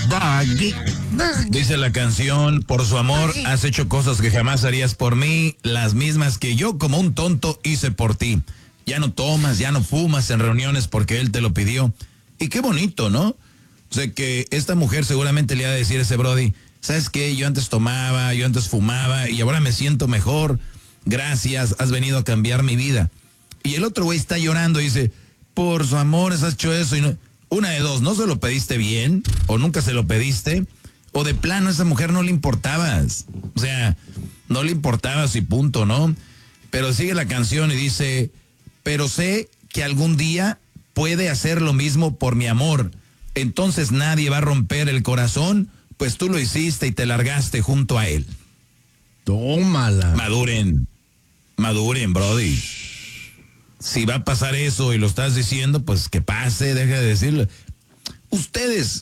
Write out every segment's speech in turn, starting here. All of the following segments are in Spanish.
Doggy. Dice la canción, por su amor has hecho cosas que jamás harías por mí, las mismas que yo como un tonto hice por ti. Ya no tomas, ya no fumas en reuniones porque él te lo pidió. Y qué bonito, ¿no? O sea, que esta mujer seguramente le va a decir a ese brody, ¿sabes qué? Yo antes tomaba, yo antes fumaba y ahora me siento mejor. Gracias, has venido a cambiar mi vida. Y el otro güey está llorando y dice, por su amor has hecho eso. Y no, una de dos, no se lo pediste bien o nunca se lo pediste. O de plano a esa mujer no le importabas. O sea, no le importabas y punto, ¿no? Pero sigue la canción y dice, pero sé que algún día puede hacer lo mismo por mi amor. Entonces nadie va a romper el corazón, pues tú lo hiciste y te largaste junto a él. Tómala. Maduren, brody. Si va a pasar eso y lo estás diciendo, pues que pase, deja de decirlo. Ustedes,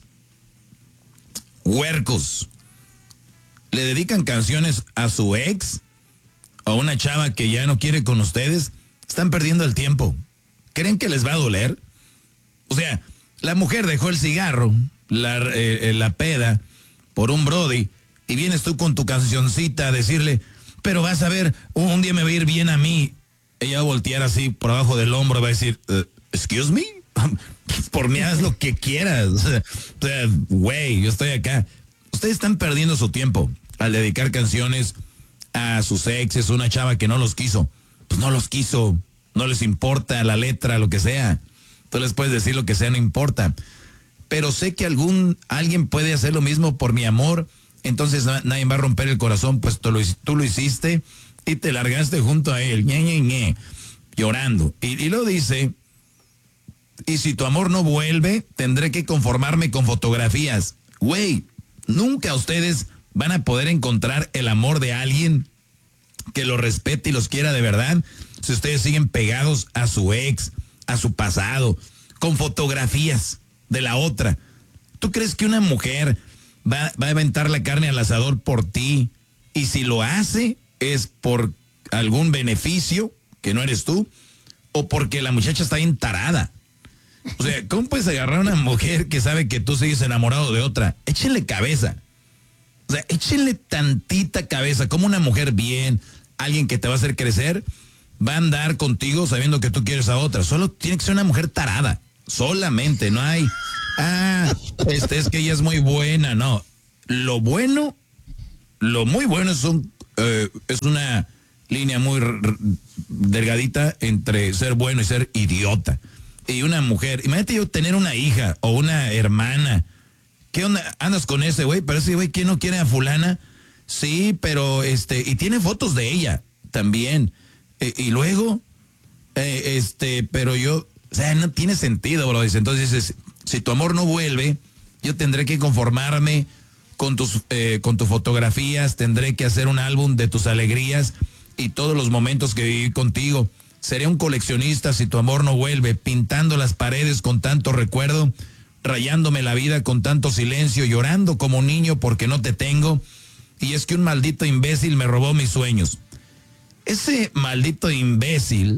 huercos, ¿le dedican canciones a su ex? ¿A una chava que ya no quiere con ustedes? Están perdiendo el tiempo. ¿Creen que les va a doler? O sea, la mujer dejó el cigarro, la peda, por un brody, y vienes tú con tu cancioncita a decirle, pero vas a ver, un día me va a ir bien a mí. Ella va a voltear así por abajo del hombro y va a decir, excuse me, por mí haz lo que quieras. O sea, güey, yo estoy acá. Ustedes están perdiendo su tiempo al dedicar canciones a sus exes, una chava que no los quiso. Pues no los quiso, no les importa la letra, lo que sea. Tú les puedes decir lo que sea, no importa. Pero sé que alguien puede hacer lo mismo por mi amor, entonces nadie va a romper el corazón, pues tú lo hiciste y te largaste junto a él, llorando. Y luego dice, y si tu amor no vuelve, tendré que conformarme con fotografías. Güey, nunca ustedes van a poder encontrar el amor de alguien que los respete y los quiera de verdad si ustedes siguen pegados a su ex, a su pasado, con fotografías de la otra. ¿Tú crees que una mujer va a aventar la carne al asador por ti? Y si lo hace, es por algún beneficio, que no eres tú, o porque la muchacha está bien tarada. O sea, ¿cómo puedes agarrar a una mujer que sabe que tú sigues enamorado de otra? Échenle cabeza. O sea, échenle tantita cabeza. Como una mujer bien, alguien que te va a hacer crecer, va a andar contigo sabiendo que tú quieres a otra. Solo tiene que ser una mujer tarada. Solamente, no hay, es que ella es muy buena, no. Lo muy bueno es una línea muy delgadita entre ser bueno y ser idiota. Y una mujer, imagínate yo tener una hija o una hermana. ¿Qué onda? ¿Andas con ese güey? Pero ese güey, ¿quién no quiere a fulana? Sí, pero y tiene fotos de ella también. Y luego, pero yo, o sea, no tiene sentido, bro. Dice, entonces dices, si tu amor no vuelve, yo tendré que conformarme con tus fotografías, tendré que hacer un álbum de tus alegrías y todos los momentos que viví contigo. Seré un coleccionista si tu amor no vuelve, pintando las paredes con tanto recuerdo, rayándome la vida con tanto silencio, llorando como un niño porque no te tengo. Y es que un maldito imbécil me robó mis sueños. Ese maldito imbécil,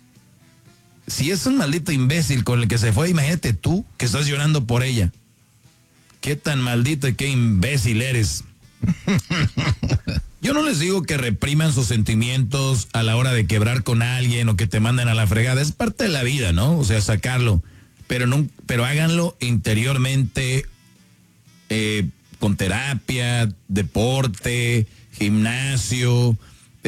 si es un maldito imbécil con el que se fue, imagínate tú que estás llorando por ella. Qué tan maldito y qué imbécil eres. Yo no les digo que repriman sus sentimientos a la hora de quebrar con alguien o que te manden a la fregada. Es parte de la vida, ¿no? O sea, sacarlo. Pero háganlo interiormente, con terapia, deporte, gimnasio,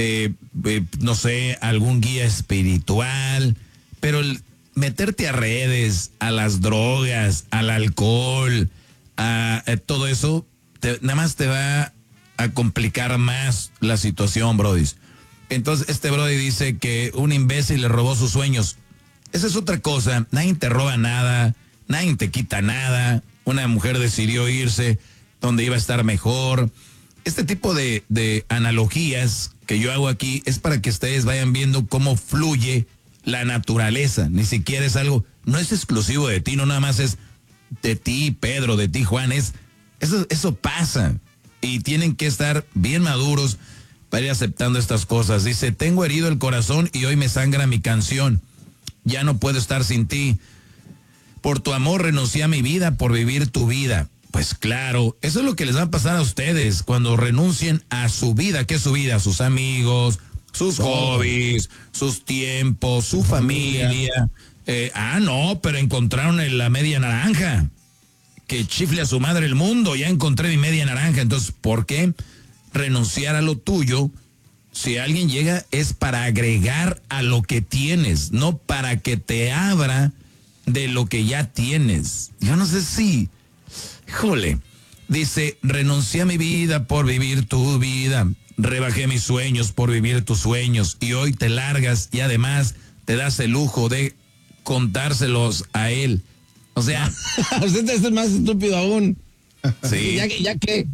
no sé, algún guía espiritual. Pero meterte a redes, a las drogas, al alcohol, a todo eso, nada más te va a complicar más la situación, brody. Entonces, este brody dice que un imbécil le robó sus sueños. Esa es otra cosa. Nadie te roba nada, nadie te quita nada. Una mujer decidió irse donde iba a estar mejor. Este tipo de analogías que yo hago aquí es para que ustedes vayan viendo cómo fluye la naturaleza. Ni siquiera es algo, no es exclusivo de ti, no nada más es de ti, Pedro, de ti, Juan. Eso pasa. Y tienen que estar bien maduros para ir aceptando estas cosas. Dice, tengo herido el corazón y hoy me sangra mi canción. Ya no puedo estar sin ti. Por tu amor renuncié a mi vida por vivir tu vida. Pues claro, eso es lo que les va a pasar a ustedes cuando renuncien a su vida. ¿Qué es su vida? Sus amigos, sus hobbies, sus tiempos, su familia. No, pero encontraron la media naranja. Que chifle a su madre el mundo, ya encontré mi media naranja. Entonces, ¿por qué renunciar a lo tuyo? Si alguien llega es para agregar a lo que tienes, no para que te abra de lo que ya tienes. Yo no sé si, híjole, dice, renuncié a mi vida por vivir tu vida, rebajé mis sueños por vivir tus sueños y hoy te largas y además te das el lujo de contárselos a él. O sea, usted es más estúpido aún. Sí. ¿Ya qué?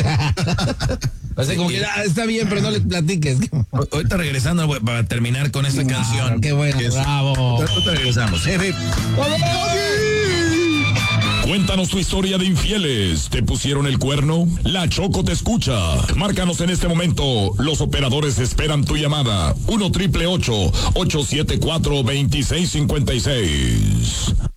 O sea, como que está bien, pero no le platiques. Ahorita regresando para terminar con esta canción. Qué bueno, bravo. Ahorita regresamos. Cuéntanos tu historia de infieles. ¿Te pusieron el cuerno? La Choco te escucha. Márcanos en este momento. Los operadores esperan tu llamada. 1-888-874-2656.